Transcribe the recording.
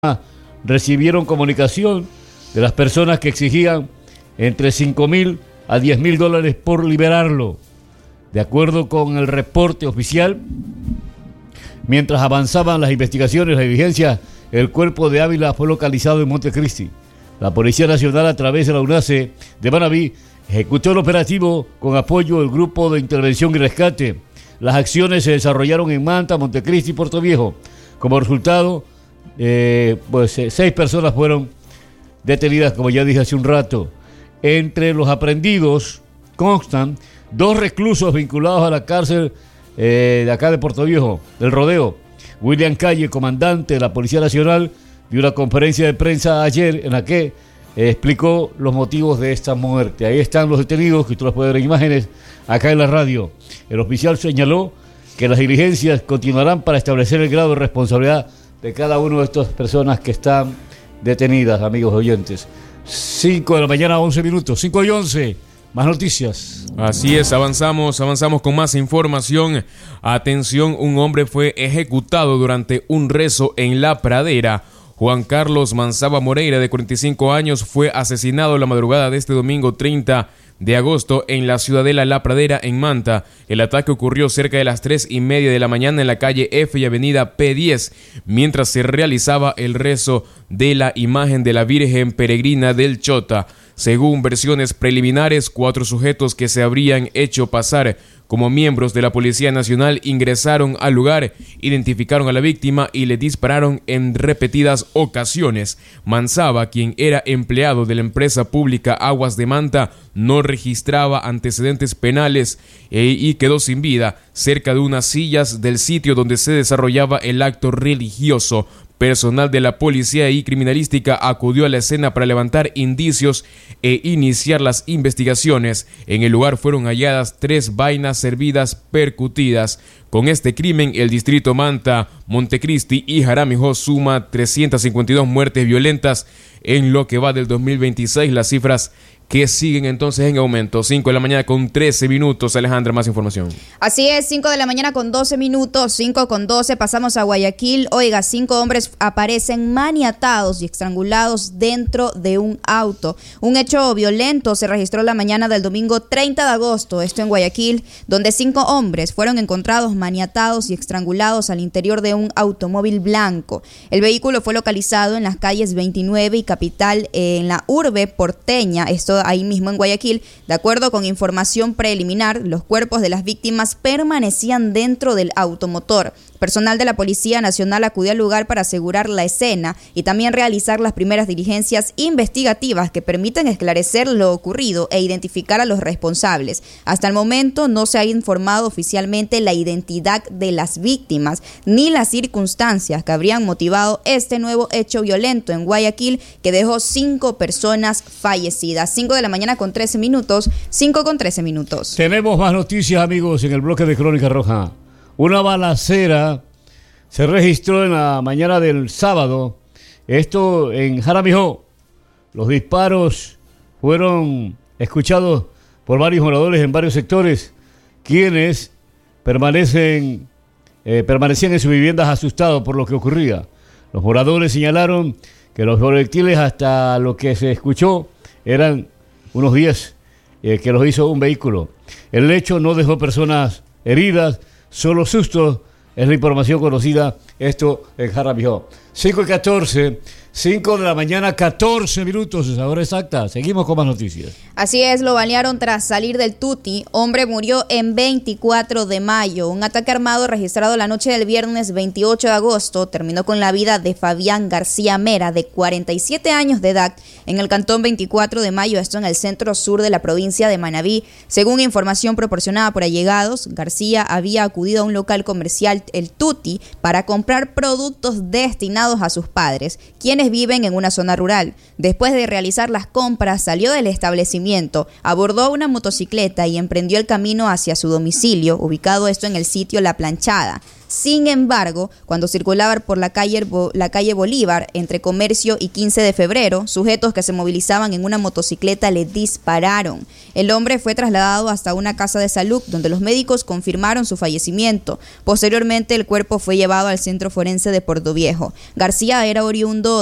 recibieron comunicación de las personas que exigían entre $5,000 a $10,000 por liberarlo. De acuerdo con el reporte oficial, mientras avanzaban las investigaciones y las diligencias, el cuerpo de Ávila fue localizado en Montecristi. La Policía Nacional, a través de la UNACE de Manabí, ejecutó el operativo con apoyo del Grupo de Intervención y Rescate. Las acciones se desarrollaron en Manta, Montecristi y Puerto Viejo. Como resultado, 6 personas fueron detenidas, como ya dije hace un rato. Entre los aprehendidos constan 2 reclusos vinculados a la cárcel de acá de Puerto Viejo, del Rodeo. William Calle, comandante de la Policía Nacional, dio una conferencia de prensa ayer en la que explicó los motivos de esta muerte. Ahí están los detenidos, que usted los puede ver en imágenes acá en la radio. El oficial señaló que las diligencias continuarán para establecer el grado de responsabilidad de cada una de estas personas que están detenidas, amigos oyentes. 5 de la mañana, 11 minutos, 5 y 11, más noticias. Así es, avanzamos con más información. Atención, un hombre fue ejecutado durante un rezo en La Pradera. Juan Carlos Manzaba Moreira, de 45 años, fue asesinado la madrugada de este domingo 30 de agosto en la ciudadela La Pradera, en Manta. El ataque ocurrió cerca de las 3:30 de la mañana en la calle F y avenida P10, mientras se realizaba el rezo de la imagen de la Virgen Peregrina del Chota. Según versiones preliminares, 4 sujetos que se habrían hecho pasar como miembros de la Policía Nacional ingresaron al lugar, identificaron a la víctima y le dispararon en repetidas ocasiones. Manzaba, quien era empleado de la empresa pública Aguas de Manta, no registraba antecedentes penales y quedó sin vida cerca de unas sillas del sitio donde se desarrollaba el acto religioso. Personal de la policía y criminalística acudió a la escena para levantar indicios e iniciar las investigaciones. En el lugar fueron halladas 3 vainas servidas percutidas. Con este crimen, el distrito Manta, Montecristi y Jaramillo suma 352 muertes violentas en lo que va del 2026. Las cifras que siguen entonces en aumento. 5 de la mañana con 13 minutos. Alejandra, más información. Así es, 5 de la mañana con 12 minutos, 5 con 12, pasamos a Guayaquil. Oiga, 5 hombres aparecen maniatados y estrangulados dentro de un auto. Un hecho violento se registró la mañana del domingo 30 de agosto, esto en Guayaquil, donde 5 hombres fueron encontrados maniatados y estrangulados al interior de un automóvil blanco. El vehículo fue localizado en las calles 29 y Capital, en la urbe porteña, esto ahí mismo en Guayaquil. De acuerdo con información preliminar, los cuerpos de las víctimas permanecían dentro del automotor. Personal de la Policía Nacional acudió al lugar para asegurar la escena y también realizar las primeras diligencias investigativas que permiten esclarecer lo ocurrido e identificar a los responsables. Hasta el momento no se ha informado oficialmente la identidad de las víctimas ni las circunstancias que habrían motivado este nuevo hecho violento en Guayaquil, que dejó 5 personas fallecidas. 5 de la mañana con 13 minutos, 5 con 13 minutos. Tenemos más noticias, amigos, en el bloque de Crónica Roja. Una balacera se registró en la mañana del sábado, esto en Jaramillo. Los disparos fueron escuchados por varios moradores en varios sectores, quienes permanecían en sus viviendas asustados por lo que ocurría. Los moradores señalaron que los proyectiles, hasta lo que se escuchó, eran unos 10, que los hizo un vehículo. El hecho no dejó personas heridas, solo sustos, es la información conocida, esto en Jaramillo. 5 y 14, 5 de la mañana, 14 minutos, es la hora exacta. Seguimos con más noticias. Así es, lo balearon tras salir del tuti. Hombre murió en 24 de mayo. Un ataque armado registrado la noche del viernes 28 de agosto terminó con la vida de Fabián García Mera, de 47 años de edad, en el cantón 24 de mayo, esto en el centro sur de la provincia de Manabí. Según información proporcionada por allegados, García había acudido a un local comercial, el Tuti, para comprar productos destinados a sus padres, quienes viven en una zona rural. Después de realizar las compras, salió del establecimiento, abordó una motocicleta y emprendió el camino hacia su domicilio, ubicado esto en el sitio La Planchada. Sin embargo, cuando circulaba por la calle Bolívar, entre Comercio y 15 de febrero, sujetos que se movilizaban en una motocicleta le dispararon. El hombre fue trasladado hasta una casa de salud, donde los médicos confirmaron su fallecimiento. Posteriormente, el cuerpo fue llevado al Centro Forense de Puerto Viejo. García era oriundo